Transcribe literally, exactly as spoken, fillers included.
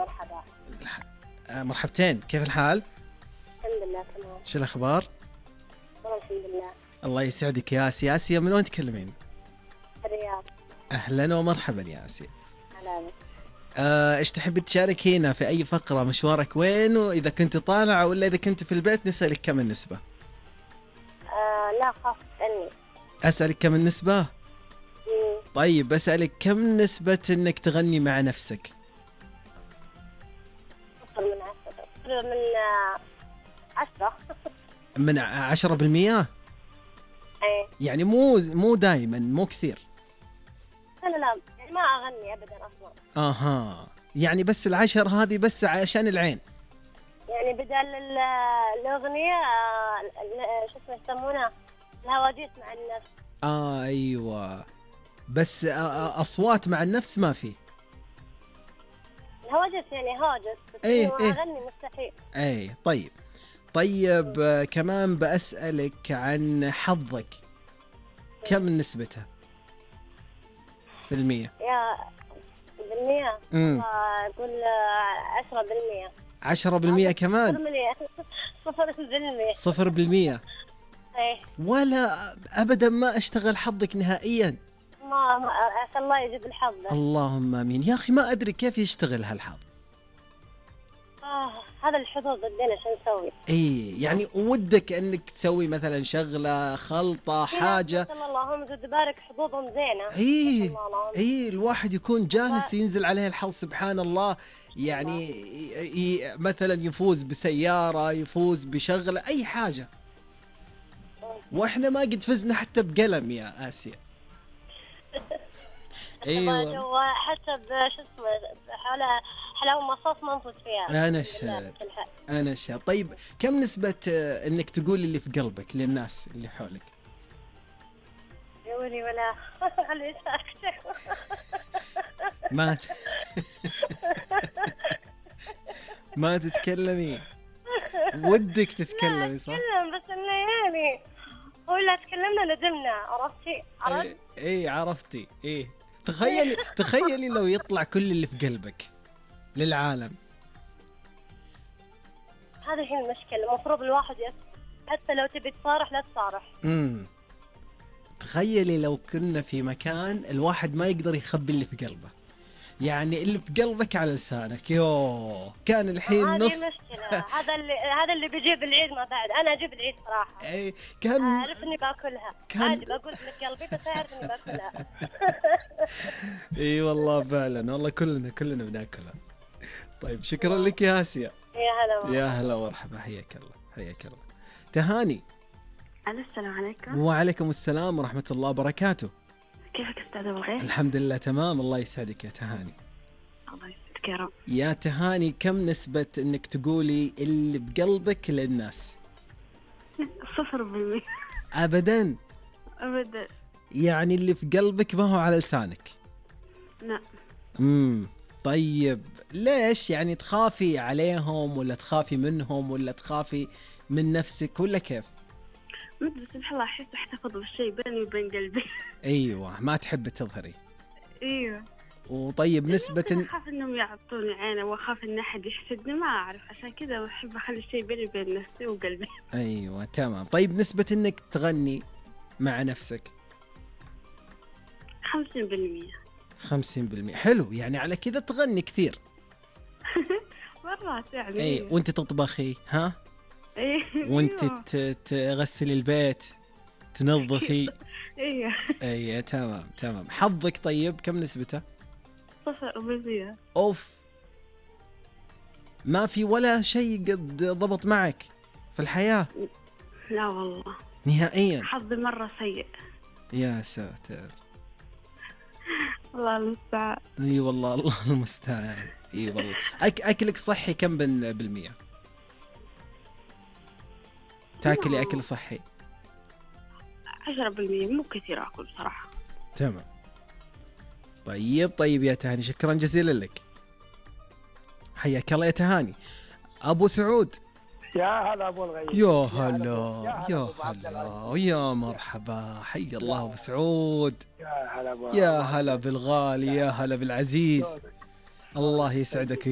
مرحبا. آه مرحبتين، كيف الحال؟ الحمد لله تمام. شو الأخبار؟ والله الحمد لله. الله يسعدك يا آسيا. آسيا من وين تكلمين؟ الرياض. أهلا ومرحبا يا آسيا. هلا. آه، إيش تحبي تشاركينا في أي فقرة؟ مشوارك وين؟ وإذا كنت طالعة ولا إذا كنت في البيت نسألك كم النسبة؟ آه لا خاف تسألني. أسألك كم النسبة؟ مم. طيب بسألك كم نسبة إنك تغني مع نفسك؟ صفر من عشرة. صفر من آه، عشرة. من عشرة بالمية؟ ايه. يعني مو مو دائما، مو كثير. لا لا لا يعني ما أغني أبدا أصلا. أها، يعني بس العشر هذه بس عشان العين. يعني بدل ال- الأغنية آه، ال- شو اسمه يسمونه الهواجيس مع النفس. آه أيوة، بس آه، آه، أصوات مع النفس ما في. الهواجس يعني هاجس بس إيه، إنه إيه. أغني مستحيل. أي طيب. طيب آه، كمان بأسألك عن حظك، كم نسبته في المية؟ يا بالمية. امم آه، أقول آه، عشرة بالمية. عشرة بالمية كمان؟ صفر بالمية. صفر بالمية. صفر بالمية؟ ايه. ولا أبدا ما أشتغل حظك نهائيا؟ ما ما عسى الله يجيب الحظ بس. اللهم آمين. يا أخي ما أدري كيف يشتغل هالحظ. آه هذا الحظوظ ضدنا شو نسوي؟ إيه يعني ودك أنك تسوي مثلا شغلة خلطة حاجة. ما شاء الله اللهم زد بارك حظوظهم زينة. إيه ما شاء الله اللهم. إيه الواحد يكون جالس الله. ينزل عليه الحظ سبحان الله. يعني ي- ي- مثلا يفوز بسيارة، يفوز بشغلة، أي حاجة. وإحنا ما قد فزنا حتى بقلم يا آسيا. ايوه. أيوة. حسب شو اسمه حلا حلاوة مصاص ما نفوت فيها. أنا شاد أنا شاد. طيب كم نسبة آه، إنك تقول اللي في قلبك للناس اللي حولك؟ يقولي ولا على ساكتة. ما ت... ما تتكلمي، ودك تتكلمي صح؟ اتكلم بس انه يعني هو لا تكلمنا ندمنا. عرفتي؟ عرفت؟ اي إيه عرفتي. ايه تخيلي تخيلي لو يطلع كل اللي في قلبك للعالم. هذه هي المشكلة. المفروض الواحد يس... حتى لو تبي تصارح لا تصارح. امم تخيلي لو كنا في مكان الواحد ما يقدر يخبي اللي في قلبه، يعني اللي في قلبك على لسانك. يوه كان الحين هذه نص. المشكلة. هذا اللي هذا اللي بيجيب العيد ما بعد. أنا أجيب العيد صراحة. اي كان أعرف إني باكلها. كان- عادي بقول في قلبي بس أعرف إني باكلها. اي والله فعلا، والله كلنا كلنا بناكلها. طيب شكرا لك يا آسيا. يا هلا. يا هلا ومرحبا، حياك الله حياك الله. تهاني. السلام عليكم. وعليكم السلام ورحمة الله وبركاته. كيفك أستاذ أبو الغيث؟ الحمد لله تمام، الله يسعدك يا تهاني. الله يسعدك يا رب. يا تهاني كم نسبة انك تقولي اللي بقلبك للناس؟ صفر بالمية. ابدا؟ أبدا. يعني اللي في قلبك ما هو على لسانك؟ لا. امم طيب ليش؟ يعني تخافي عليهم ولا تخافي منهم ولا تخافي من نفسك ولا كيف؟ مدة سبحان الله أحس أحتفظ بالشيء بيني وبين قلبي. ايوه ما تحب تظهري. ايوه. وطيب نسبة يمكن أخاف إنهم يعطوني عينه وأخاف إن أحد يحسدني، ما أعرف، عشان كذا أحب أخلي الشيء بيني وبين نفسي وقلبي. ايوه تمام. طيب نسبة انك تغني مع نفسك؟ خمسين بالمية. خمسين بالمية حلو، يعني على كذا تغني كثير. مرات يعني. اي وانت تطبخي ها؟ ايه. وانت ت- تغسلي البيت، تنظفي. ايه. اي تمام تمام. حظك طيب كم نسبته؟ صفر بالمية. اوف، ما في ولا شيء قد ضبط معك في الحياة لا والله نهائيا؟ حظي مرة سيء. يا ساتر. الله المستعان. اي والله الله المستعان. اي والله. أك اكلك صحي كم بال- بالمية؟ تاكلي اكل صحي؟ عشرة بالمية، مو كثير أكل صراحة. تمام. طيب طيب يا تهاني شكرا جزيلا لك. حياك الله يا تهاني. ابو سعود. يا هلا ابو الغيث. يا هلا يا أبو عبد هلا العزيز. يا مرحبا، حي الله ابو سعود. يا هلا أبو يا عبد هلا العزيز. بالغالي، يا هلا بالعزيز. شلونك؟ الله يسعدك